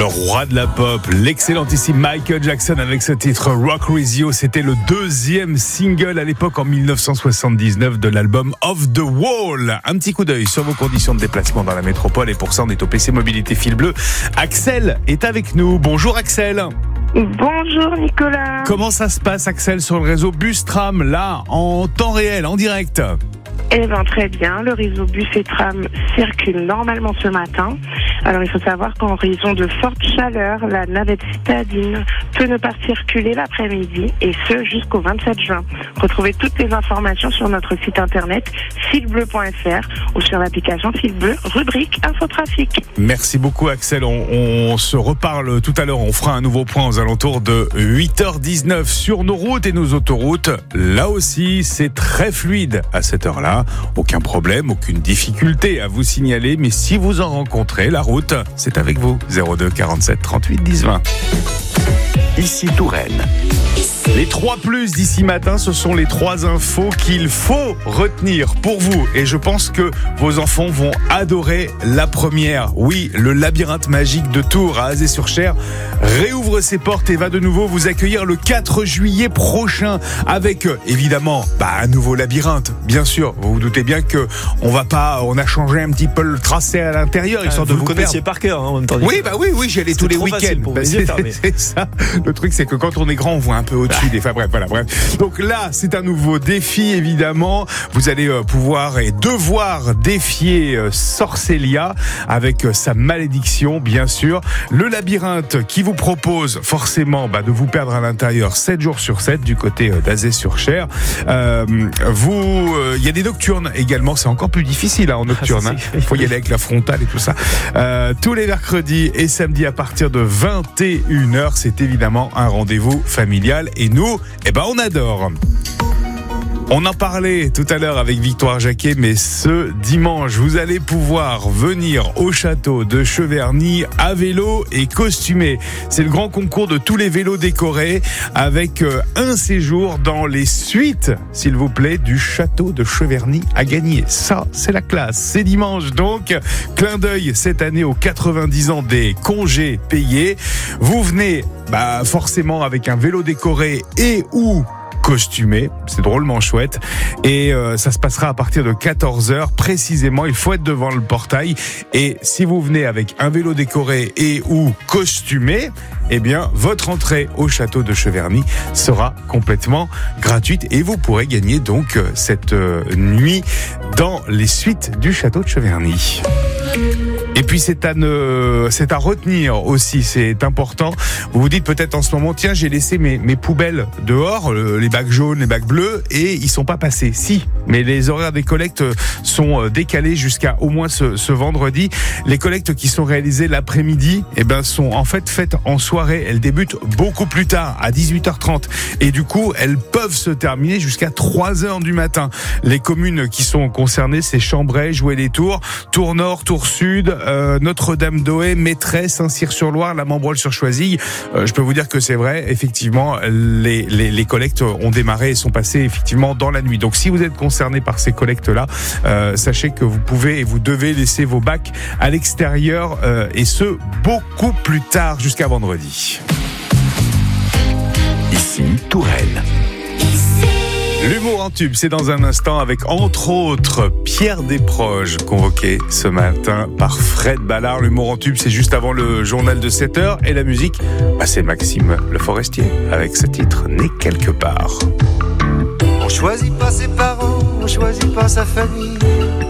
Le roi de la pop, l'excellentissime Michael Jackson avec ce titre Rock With You. C'était le deuxième single à l'époque en 1979 de l'album Off the Wall. Un petit coup d'œil sur vos conditions de déplacement dans la métropole et pour ça on est au PC Mobilité Fil Bleu. Axel est avec nous. Bonjour Axel. Bonjour Nicolas. Comment ça se passe Axel sur le réseau Bus-Tram là en temps réel, en direct? Eh bien très bien, le réseau bus et tram circule normalement ce matin. Alors il faut savoir qu'en raison de forte chaleur, la navette citadine peut ne pas circuler l'après-midi et ce jusqu'au 27 juin. Retrouvez toutes les informations sur notre site internet filbleu.fr ou sur l'application Filbleu, rubrique Infotrafic. Merci beaucoup Axel, on se reparle tout à l'heure, on fera un nouveau point aux alentours de 8h19 sur nos routes et nos autoroutes. Là aussi c'est très fluide à cette heure-là. Aucun problème, aucune difficulté à vous signaler, mais si vous en rencontrez, la route, c'est avec vous. 02 47 38 10 20. Ici Touraine. Les 3+ d'ici matin, ce sont les 3 infos qu'il faut retenir pour vous. Et je pense que vos enfants vont adorer la première. Oui, le labyrinthe magique de Tours à Azé-sur-Cher réouvre ses portes et va de nouveau vous accueillir le 4 juillet prochain avec, évidemment, un nouveau labyrinthe. Bien sûr, vous vous doutez bien que on a changé un petit peu le tracé à l'intérieur, histoire de vous connaissiez perdre. par cœur, en même temps. Oui, j'y allais tous les week-ends. C'est ça. Le truc, c'est que quand on est grand, on voit un peu au-dessus des fois. Bref. Donc là, c'est un nouveau défi, évidemment. Vous allez pouvoir et devoir défier Sorcelia avec sa malédiction, bien sûr. Le labyrinthe qui vous propose forcément de vous perdre à l'intérieur 7 jours sur 7 du côté d'Azé-sur-Cher. Il y a des nocturnes également. C'est encore plus difficile en nocturne. Il faut y aller avec la frontale et tout ça. Tous les mercredis et samedis à partir de 21h, c'est évidemment un rendez-vous familial. Et nous, on adore. On en parlait tout à l'heure avec Victoire Jacquet, mais ce dimanche, vous allez pouvoir venir au château de Cheverny à vélo et costumé. C'est le grand concours de tous les vélos décorés avec un séjour dans les suites, s'il vous plaît, du château de Cheverny à gagner. Ça, c'est la classe. C'est dimanche donc. Clin d'œil cette année aux 90 ans des congés payés. Vous venez forcément avec un vélo décoré et ou costumé, c'est drôlement chouette et ça se passera à partir de 14h précisément. Il faut être devant le portail et si vous venez avec un vélo décoré et ou costumé, votre entrée au château de Cheverny sera complètement gratuite et vous pourrez gagner donc cette nuit dans les suites du château de Cheverny. Et puis c'est à retenir aussi, c'est important. Vous vous dites peut-être en ce moment, tiens, j'ai laissé mes poubelles dehors, les bacs jaunes, les bacs bleus, et ils sont pas passés. Si, mais les horaires des collectes sont décalés jusqu'à au moins ce vendredi. Les collectes qui sont réalisées l'après-midi, sont en fait faites en soirée. Elles débutent beaucoup plus tard, à 18h30, et du coup, elles peuvent se terminer jusqu'à 3h du matin. Les communes qui sont concernées, c'est Chambray, Joué-les-Tours, Tours Nord, Tours Sud, Notre-Dame-d'Oé, Maîtresse, Saint-Cyr-sur-Loire, la Montbrol-sur-Choisille. Je peux vous dire que c'est vrai, effectivement, les collectes ont démarré et sont passées effectivement dans la nuit. Donc si vous êtes concerné par ces collectes-là, sachez que vous pouvez et vous devez laisser vos bacs à l'extérieur et ce, beaucoup plus tard, jusqu'à vendredi. Ici, Touraine. L'humour en tube, c'est dans un instant avec entre autres Pierre Desproges, convoqué ce matin par Fred Ballard. L'humour en tube, c'est juste avant le journal de 7h et la musique, c'est Maxime Le Forestier avec ce titre Né quelque part. On choisit pas ses parents, on choisit pas sa famille.